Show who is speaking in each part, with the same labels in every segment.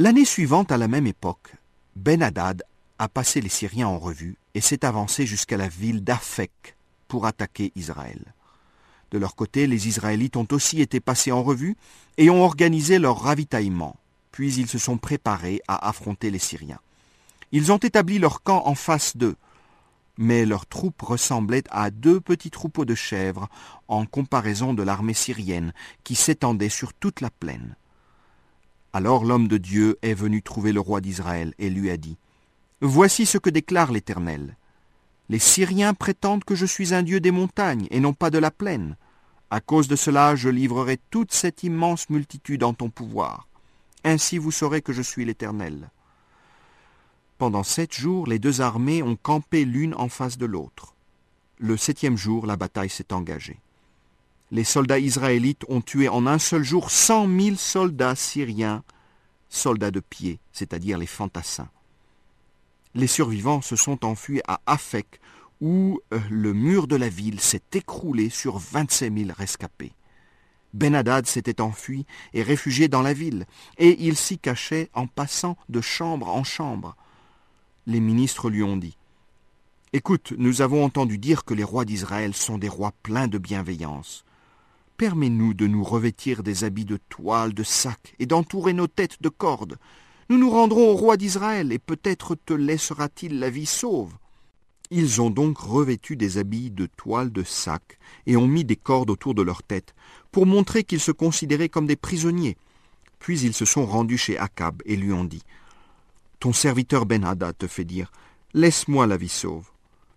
Speaker 1: L'année suivante, à la même époque, Ben-Hadad a passé les Syriens en revue et s'est avancé jusqu'à la ville d'Aphek pour attaquer Israël. De leur côté, les Israélites ont aussi été passés en revue et ont organisé leur ravitaillement. Puis ils se sont préparés à affronter les Syriens. Ils ont établi leur camp en face d'eux, mais leurs troupes ressemblaient à 2 petits troupeaux de chèvres en comparaison de l'armée syrienne qui s'étendait sur toute la plaine. Alors l'homme de Dieu est venu trouver le roi d'Israël et lui a dit : « Voici ce que déclare l'Éternel. Les Syriens prétendent que je suis un Dieu des montagnes et non pas de la plaine. À cause de cela, je livrerai toute cette immense multitude en ton pouvoir. Ainsi vous saurez que je suis l'Éternel. » Pendant 7 jours, les 2 armées ont campé l'une en face de l'autre. Le 7e jour, la bataille s'est engagée. Les soldats israélites ont tué en un seul jour 100 000 soldats syriens, soldats de pied, c'est-à-dire les fantassins. Les survivants se sont enfuis à Aphek, où le mur de la ville s'est écroulé sur 27 000 rescapés. Ben-Hadad s'était enfui et réfugié dans la ville, et il s'y cachait en passant de chambre en chambre. Les ministres lui ont dit : « Écoute, nous avons entendu dire que les rois d'Israël sont des rois pleins de bienveillance. Permets-nous de nous revêtir des habits de toile, de sac, et d'entourer nos têtes de cordes. Nous nous rendrons au roi d'Israël, et peut-être te laissera-t-il la vie sauve. » Ils ont donc revêtu des habits de toile de sac, et ont mis des cordes autour de leur tête, pour montrer qu'ils se considéraient comme des prisonniers. Puis ils se sont rendus chez Akab, et lui ont dit : « Ton serviteur Ben-Hadad te fait dire : laisse-moi la vie sauve. »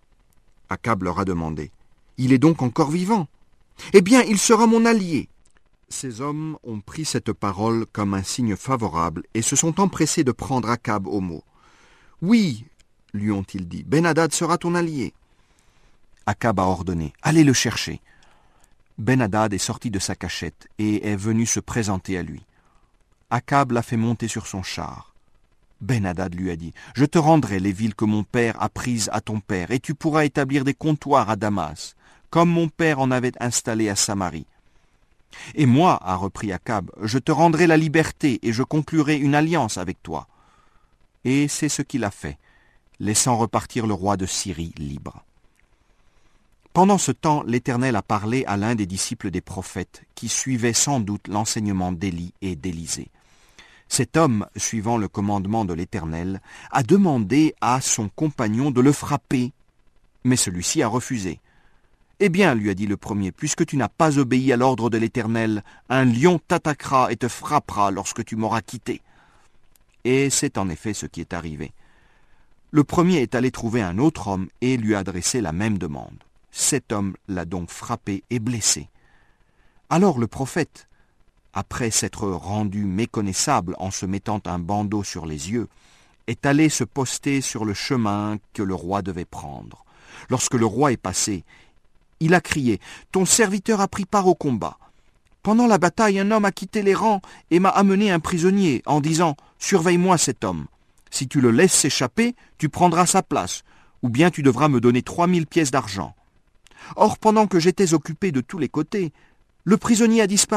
Speaker 1: Akab leur a demandé : « Il est donc encore vivant ? Eh bien, il sera mon allié. » Ces hommes ont pris cette parole comme un signe favorable et se sont empressés de prendre Akab au mot. « Oui, lui ont-ils dit, Ben-Hadad sera ton allié. » Akab a ordonné : « Allez le chercher. » Ben-Hadad est sorti de sa cachette et est venu se présenter à lui. Akab l'a fait monter sur son char. Ben-Hadad lui a dit : « Je te rendrai les villes que mon père a prises à ton père, et tu pourras établir des comptoirs à Damas, comme mon père en avait installé à Samarie. Et moi, a repris Akab, je te rendrai la liberté et je conclurai une alliance avec toi. » Et c'est ce qu'il a fait, laissant repartir le roi de Syrie libre. Pendant ce temps, l'Éternel a parlé à l'un des disciples des prophètes, qui suivait sans doute l'enseignement d'Élie et d'Élisée. Cet homme, suivant le commandement de l'Éternel, a demandé à son compagnon de le frapper, mais celui-ci a refusé. « Eh bien, lui a dit le premier, puisque tu n'as pas obéi à l'ordre de l'Éternel, un lion t'attaquera et te frappera lorsque tu m'auras quitté. » Et c'est en effet ce qui est arrivé. Le premier est allé trouver un autre homme et lui a adressé la même demande. Cet homme l'a donc frappé et blessé. Alors le prophète, après s'être rendu méconnaissable en se mettant un bandeau sur les yeux, est allé se poster sur le chemin que le roi devait prendre. Lorsque le roi est passé, il a crié : « Ton serviteur a pris part au combat. Pendant la bataille, un homme a quitté les rangs et m'a amené un prisonnier en disant : Surveille-moi cet homme. Si tu le laisses s'échapper, tu prendras sa place, ou bien tu devras me donner 3000 pièces d'argent. Or, pendant que j'étais occupé de tous les côtés, le prisonnier a disparu. »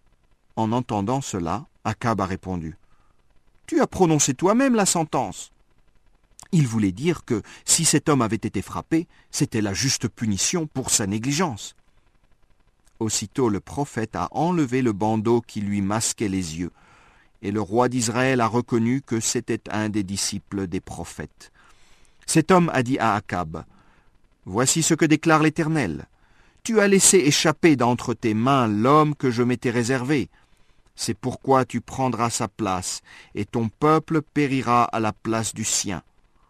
Speaker 1: En entendant cela, Akab a répondu : « Tu as prononcé toi-même la sentence. » Il voulait dire que si cet homme avait été frappé, c'était la juste punition pour sa négligence. Aussitôt le prophète a enlevé le bandeau qui lui masquait les yeux, et le roi d'Israël a reconnu que c'était un des disciples des prophètes. Cet homme a dit à Akab : « Voici ce que déclare l'Éternel. Tu as laissé échapper d'entre tes mains l'homme que je m'étais réservé. C'est pourquoi tu prendras sa place, et ton peuple périra à la place du sien. »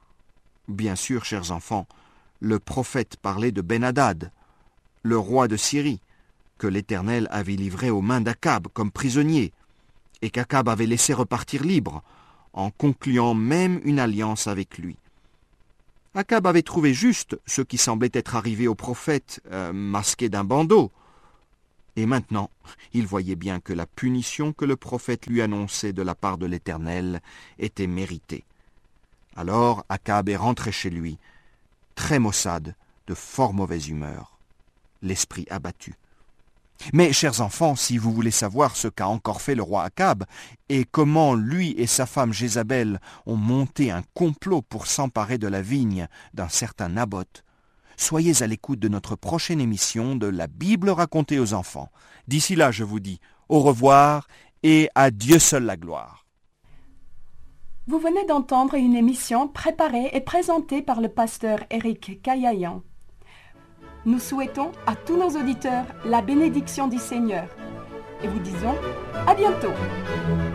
Speaker 1: Bien sûr, chers enfants, le prophète parlait de Ben-Hadad, le roi de Syrie, que l'Éternel avait livré aux mains d'Akab comme prisonnier, et qu'Akab avait laissé repartir libre, en concluant même une alliance avec lui. Akab avait trouvé juste ce qui semblait être arrivé au prophète, masqué d'un bandeau. Et maintenant, il voyait bien que la punition que le prophète lui annonçait de la part de l'Éternel était méritée. Alors Akab est rentré chez lui, très maussade, de fort mauvaise humeur, l'esprit abattu. Mais, chers enfants, si vous voulez savoir ce qu'a encore fait le roi Akab et comment lui et sa femme Jézabel ont monté un complot pour s'emparer de la vigne d'un certain Naboth, soyez à l'écoute de notre prochaine émission de la Bible racontée aux enfants. D'ici là, je vous dis au revoir et à Dieu seul la gloire.
Speaker 2: Vous venez d'entendre une émission préparée et présentée par le pasteur Éric Caillayan. Nous souhaitons à tous nos auditeurs la bénédiction du Seigneur et vous disons à bientôt.